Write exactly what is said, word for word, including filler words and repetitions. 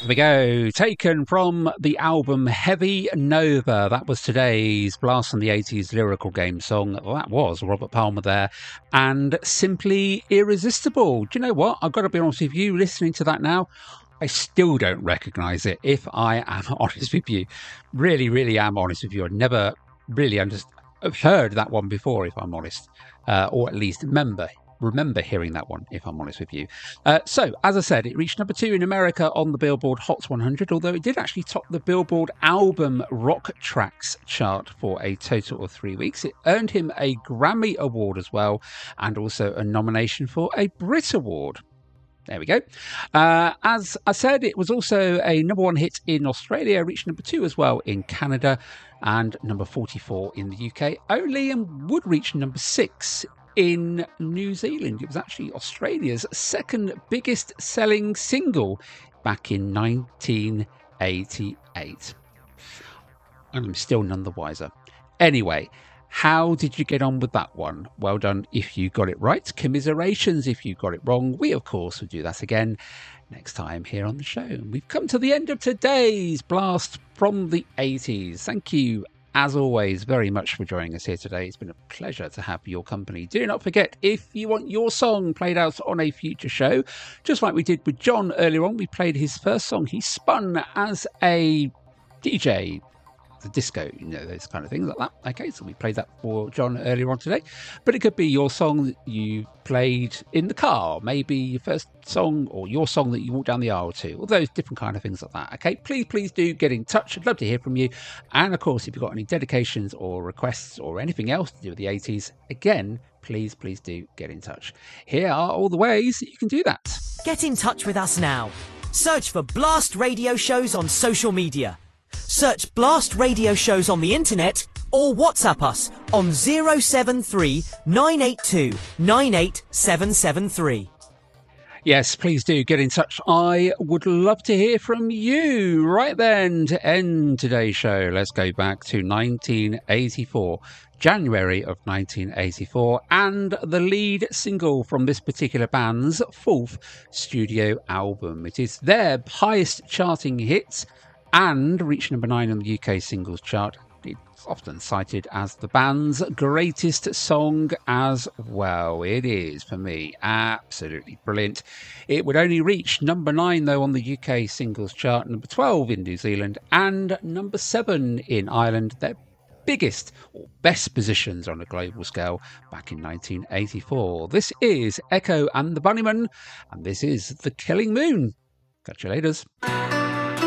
There we go. Taken from the album Heavy Nova. That was today's Blast from the eighties lyrical game song. That was Robert Palmer there. And Simply Irresistible. Do you know what? I've got to be honest with you, listening to that now, I still don't recognise it, if I am honest with you. Really, really am honest with you. I've never really understood, heard that one before, if I'm honest. Uh, or at least remember remember hearing that one, if I'm honest with you. Uh, so, as I said, it reached number two in America on the Billboard Hot one hundred, although it did actually top the Billboard Album Rock Tracks chart for a total of three weeks. It earned him a Grammy Award as well, and also a nomination for a Brit Award. There we go. Uh, as I said, it was also a number one hit in Australia, reached number two as well in Canada, and number forty-four in the U K only, and would reach number six in New Zealand. It was actually Australia's second biggest selling single back in nineteen eighty-eight. And I'm still none the wiser. Anyway, how did you get on with that one? Well done if you got it right. Commiserations if you got it wrong. We, of course, will do that again next time here on the show. And we've come to the end of today's Blast from the eighties. Thank you, as always, very much for joining us here today. It's been a pleasure to have your company. Do not forget, if you want your song played out on a future show, just like we did with John earlier on, we played his first song. He spun as a D J, the disco, you know, those kind of things like that. Okay, so we played that for John earlier on today. But it could be your song that you played in the car, maybe your first song or your song that you walked down the aisle to, all those different kind of things like that. Okay, please, please do get in touch. I'd love to hear from you. And of course, if you've got any dedications or requests or anything else to do with the eighties, again, please, please do get in touch. Here are all the ways that you can do that. Get in touch with us now. Search for Blast Radio Shows on social media. Search Blast Radio Shows on the internet or WhatsApp us on zero seven three nine eight two nine eight seven seven three. Yes, please do get in touch. I would love to hear from you. Right then, to end today's show, let's go back to nineteen eighty-four, January of nineteen eighty-four, and the lead single from this particular band's fourth studio album. It is their highest charting hit and reached number nine on the U K singles chart. It's often cited as the band's greatest song as well. It is, for me, absolutely brilliant. It would only reach number nine, though, on the U K singles chart, number twelve in New Zealand, and number seven in Ireland. Their biggest or best positions on a global scale back in nineteen eighty-four. This is Echo and the Bunnymen, and this is The Killing Moon. Catch you later.